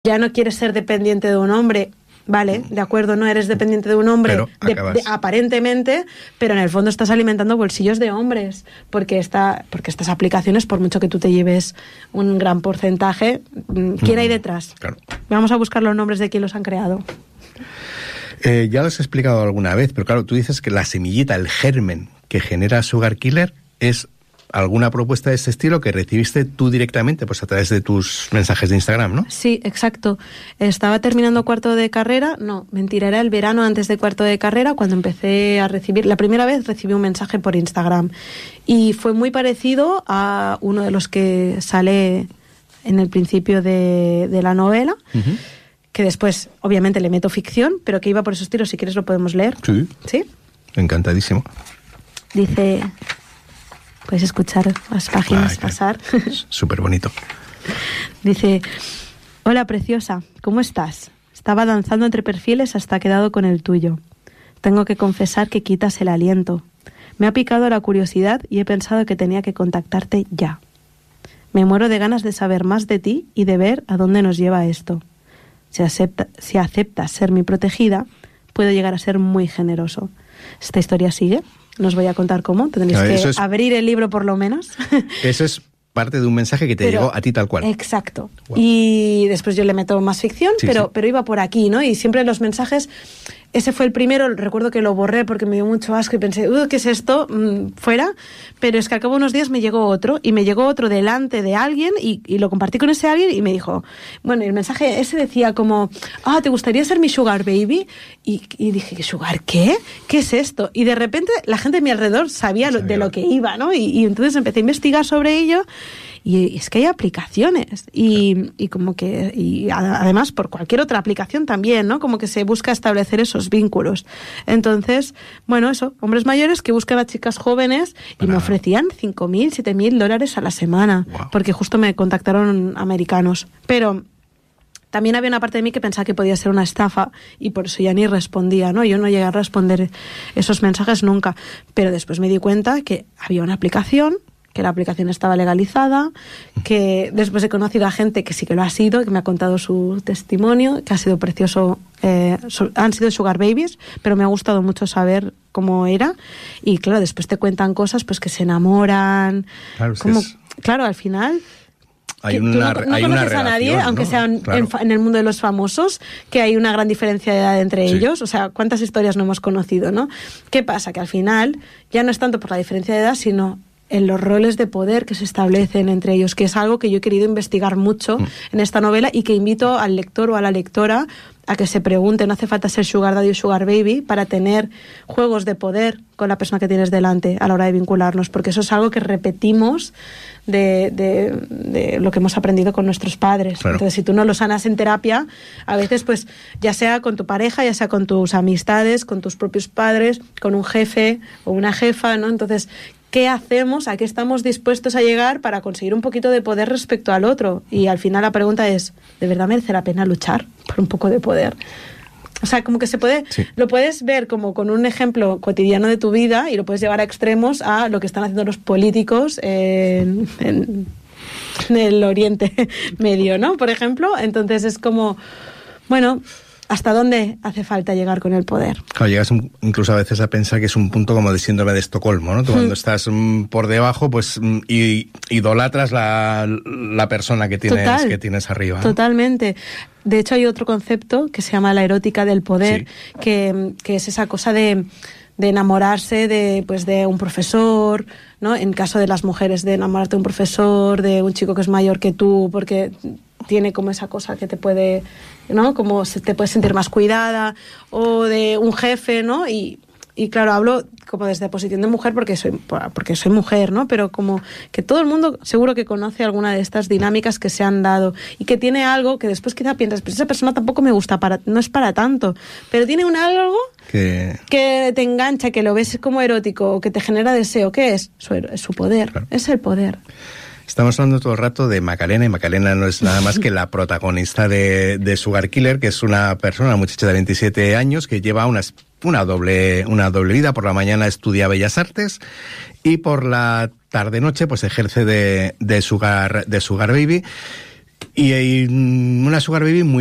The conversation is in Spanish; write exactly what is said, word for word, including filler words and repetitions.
ya no quieres ser dependiente de un hombre. Vale, de acuerdo, no eres dependiente de un hombre de, de, aparentemente, pero en el fondo estás alimentando bolsillos de hombres, porque esta, porque estas aplicaciones, por mucho que tú te lleves un gran porcentaje, ¿quién hay detrás? Claro. Vamos a buscar los nombres de quién los han creado. Eh, ya los he explicado alguna vez, pero claro, tú dices que la semillita, el germen que genera Sugar Killer es alguna propuesta de este estilo que recibiste tú directamente, pues a través de tus mensajes de Instagram, ¿no? Sí, exacto. Estaba terminando cuarto de carrera, no, mentira, era el verano antes de cuarto de carrera cuando empecé a recibir, la primera vez recibí un mensaje por Instagram y fue muy parecido a uno de los que sale en el principio de, de la novela, uh-huh. que después obviamente le meto ficción, pero que iba por esos tiros, si quieres lo podemos leer. Sí. ¿Sí? Encantadísimo. Dice... Puedes escuchar las páginas Ay, pasar. Súper bonito. Dice, hola preciosa, ¿cómo estás? Estaba danzando entre perfiles hasta que he dado con el tuyo. Tengo que confesar que quitas el aliento. Me ha picado la curiosidad y he pensado que tenía que contactarte ya. Me muero de ganas de saber más de ti y de ver a dónde nos lleva esto. Si, acepta, si aceptas ser mi protegida, puedo llegar a ser muy generoso. Esta historia sigue. No os voy a contar cómo, tendréis no, que es, abrir el libro por lo menos. Eso es parte de un mensaje que te pero, llegó a ti tal cual. Exacto. Wow. Y después yo le meto más ficción, sí, pero, sí. pero iba por aquí, ¿no? Y siempre los mensajes, ese fue el primero, recuerdo que lo borré porque me dio mucho asco y pensé, uh, ¿qué es esto? Mm, fuera. Pero es que al cabo de unos días me llegó otro, y me llegó otro delante de alguien, y, y lo compartí con ese alguien, y me dijo, bueno, y el mensaje ese decía como, ah, ¿te gustaría ser mi sugar baby? Y, y dije, ¿sugar qué? ¿Qué es esto? Y de repente la gente de mi alrededor sabía, lo, de lo que iba, ¿no? Y, y entonces empecé a investigar sobre ello, y es que hay aplicaciones, y, y como que, y además por cualquier otra aplicación también, ¿no? Como que se busca establecer esos vínculos. Entonces, bueno, eso, hombres mayores que buscan a chicas jóvenes y me ofrecían cinco mil, siete mil dólares a la semana, wow. porque justo me contactaron americanos. Pero también había una parte de mí que pensaba que podía ser una estafa y por eso ya ni respondía, ¿no? Yo no llegué a responder esos mensajes nunca. Pero después me di cuenta que había una aplicación, que la aplicación estaba legalizada, que después he conocido a gente que sí que lo ha sido, que me ha contado su testimonio, que ha sido precioso, eh, su, han sido sugar babies, pero me ha gustado mucho saber cómo era, y claro, después te cuentan cosas pues que se enamoran, claro, como, es... claro, al final... Hay una, tú no, no hay conoces una a nadie, relación, aunque ¿no? sean Claro. en, en el mundo de los famosos, que hay una gran diferencia de edad entre sí. ellos. O sea, ¿cuántas historias no hemos conocido, no? ¿Qué pasa? Que al final ya no es tanto por la diferencia de edad, sino en los roles de poder que se establecen entre ellos, que es algo que yo he querido investigar mucho mm. en esta novela, y que invito al lector o a la lectora a que se pregunte. No hace falta ser sugar daddy o sugar baby para tener juegos de poder con la persona que tienes delante a la hora de vincularnos, porque eso es algo que repetimos de, de, de lo que hemos aprendido con nuestros padres. Claro. Entonces, si tú no lo sanas en terapia, a veces, pues, ya sea con tu pareja, ya sea con tus amistades, con tus propios padres, con un jefe o una jefa, ¿no? Entonces, ¿qué hacemos? ¿A qué estamos dispuestos a llegar para conseguir un poquito de poder respecto al otro? Y al final la pregunta es, ¿de verdad merece la pena luchar por un poco de poder? O sea, como que se puede, sí. lo puedes ver como con un ejemplo cotidiano de tu vida y lo puedes llevar a extremos a lo que están haciendo los políticos en, en, en el Oriente Medio, ¿no? Por ejemplo, entonces es como, bueno... ¿Hasta dónde hace falta llegar con el poder? Claro, llegas un, incluso a veces a pensar que es un punto como de síndrome de Estocolmo, ¿no? Tú mm. cuando estás mm, por debajo, pues mm, y, idolatras la, la persona que tienes, Total, que tienes arriba, ¿no? Totalmente. De hecho, hay otro concepto que se llama la erótica del poder, sí. que, que es esa cosa de... de enamorarse de pues de un profesor, ¿no? En caso de las mujeres, de enamorarte de un profesor, de un chico que es mayor que tú, porque tiene como esa cosa que te puede, ¿no? Como se te puedes sentir más cuidada, o de un jefe, ¿no? Y, y claro, hablo como desde posición de mujer porque soy porque soy mujer, ¿no? Pero como que todo el mundo seguro que conoce alguna de estas dinámicas que se han dado y que tiene algo que después quizá piensas, pues esa persona tampoco me gusta, para no es para tanto, pero tiene un algo que, que te engancha, que lo ves como erótico, que te genera deseo. ¿Qué es? Su, su poder, claro. Es el poder. Estamos hablando todo el rato de Macarena, y Macarena no es nada más que la protagonista de, de Sugar Killer, que es una persona, una muchacha de veintisiete años, que lleva una, una, doble, una doble vida. Por la mañana estudia Bellas Artes y por la tarde-noche pues ejerce de, de, sugar, de Sugar Baby. Y, y una sugar baby muy